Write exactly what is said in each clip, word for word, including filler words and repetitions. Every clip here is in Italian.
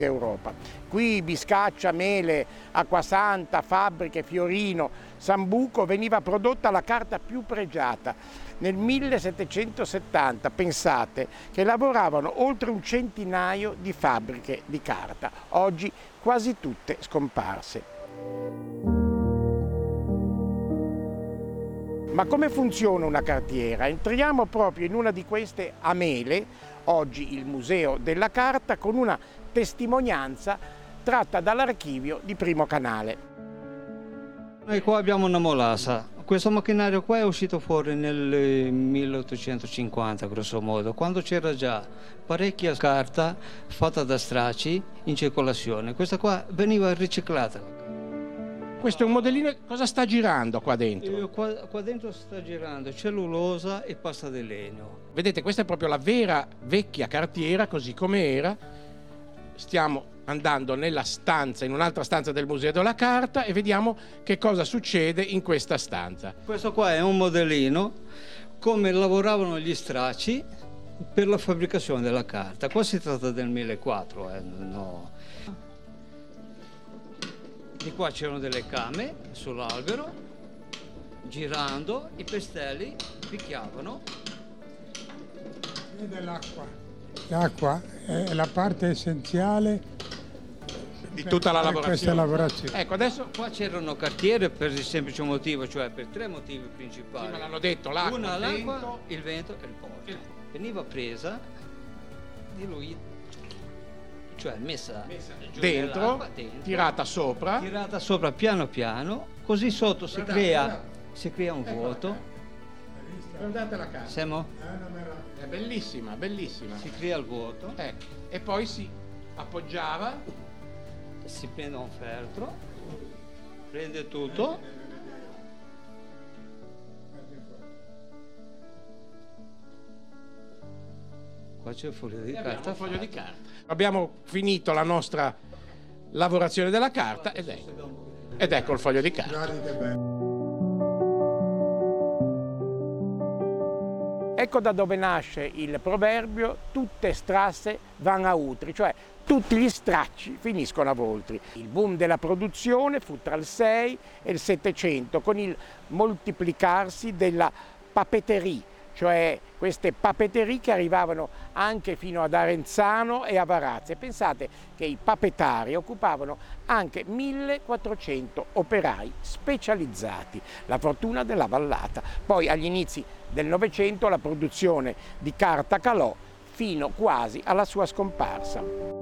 Europa. Qui Biscaccia, Mele, Acquasanta, Fabbriche, Fiorino, Sambuco veniva prodotta la carta più pregiata. Nel millesettecentosettanta, pensate, che lavoravano oltre un centinaio di fabbriche di carta, oggi quasi tutte scomparse. Ma come funziona una cartiera? Entriamo proprio in una di queste a Mele, oggi il Museo della Carta, con una testimonianza tratta dall'archivio di Primo Canale. Noi qua abbiamo una molassa. Questo macchinario qua è uscito fuori nel milleottocentocinquanta, grosso modo, quando c'era già parecchia carta fatta da stracci in circolazione. Questa qua veniva riciclata. Questo è un modellino, cosa sta girando qua dentro? Qua, qua dentro sta girando cellulosa e pasta di legno. Vedete, questa è proprio la vera vecchia cartiera, così come era. Stiamo andando nella stanza, in un'altra stanza del Museo della Carta, e vediamo che cosa succede in questa stanza. Questo qua è un modellino, come lavoravano gli stracci per la fabbricazione della carta. Qua si tratta del millequattrocento, eh, no. Di qua c'erano delle came sull'albero, girando i pestelli picchiavano. Vede l'acqua. L'acqua è la parte essenziale di tutta la lavorazione. Questa lavorazione. Ecco, adesso qua c'erano cartiere per il semplice motivo, cioè per tre motivi principali. Sì, ma l'hanno detto, l'acqua, Una, il l'acqua, vento, il vento e il porto. Veniva presa, diluita, cioè messa, messa giù dentro, dentro, tirata sopra, tirata sopra piano piano, così sotto si guardate, crea, guardate. si crea un vuoto. Guardate la carta. Siamo? È bellissima, bellissima. Si crea il vuoto, Eh, e poi si appoggiava. si prende un feltro, prende tutto. Qua c'è il foglio di E carta. abbiamo un foglio di carta. Abbiamo finito la nostra lavorazione della carta ed, è, ed ecco il foglio di carta. Guardi che bello. Ecco da dove nasce il proverbio tutte strasse van a Utri, cioè tutti gli stracci finiscono a Voltri. Il boom della produzione fu tra il sei e il settecento con il moltiplicarsi della papeterie, cioè queste papeterie che arrivavano anche fino ad Arenzano e a Varazze. Pensate che i papetari occupavano anche millequattrocento operai specializzati, la fortuna della vallata. Poi agli inizi del Novecento la produzione di carta calò fino quasi alla sua scomparsa.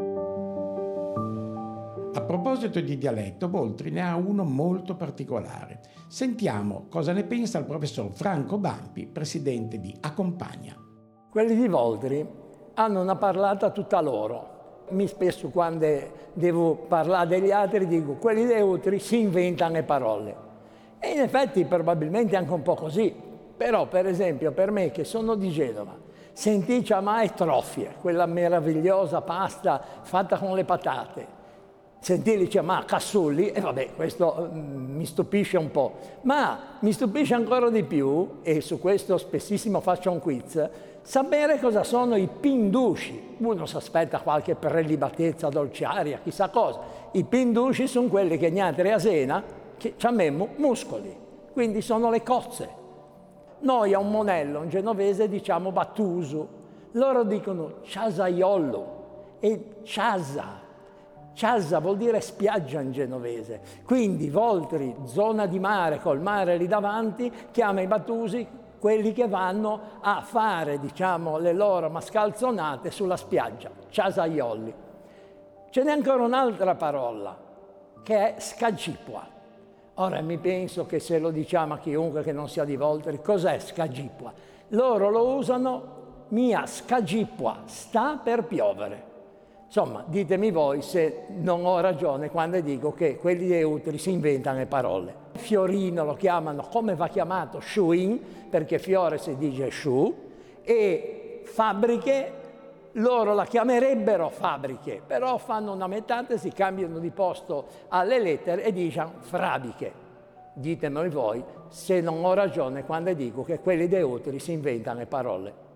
A proposito di dialetto, Voltri ne ha uno molto particolare. Sentiamo cosa ne pensa il professor Franco Bampi, presidente di Accompagna. Quelli di Voltri hanno una parlata tutta loro. Mi spesso quando devo parlare degli altri dico quelli di Voltri si inventano le parole. E in effetti probabilmente anche un po' così. Però per esempio per me che sono di Genova, senticcia mai troffie, quella meravigliosa pasta fatta con le patate. Sentire dice ma cassulli, e vabbè questo mm, mi stupisce un po', ma mi stupisce ancora di più, e su questo spessissimo faccio un quiz, sapere cosa sono i pindusci. Uno si aspetta qualche prelibatezza dolciaria, chissà cosa. I pindusci sono quelli che niente a Sena, che abbiamo muscoli, quindi sono le cozze. Noi a un monello, un genovese, diciamo battuso, loro dicono ciasaiollo e ciasa. Ciasa vuol dire spiaggia in genovese, quindi Voltri, zona di mare col mare lì davanti, chiama i battusi quelli che vanno a fare, diciamo, le loro mascalzonate sulla spiaggia, ciasaiolli. Ce n'è ancora un'altra parola, che è scagipua. Ora mi penso che se lo diciamo a chiunque che non sia di Voltri, cos'è scagipua? Loro lo usano, mia scagipua, sta per piovere. Insomma, ditemi voi se non ho ragione quando dico che quelli di Utri si inventano le parole. Fiorino lo chiamano, come va chiamato, sciuin, perché fiore si dice sciù, e fabbriche, loro la chiamerebbero fabbriche, però fanno una metafesi, cambiano di posto alle lettere e dicono frabiche. Ditemi voi se non ho ragione quando dico che quelli di Utri si inventano le parole.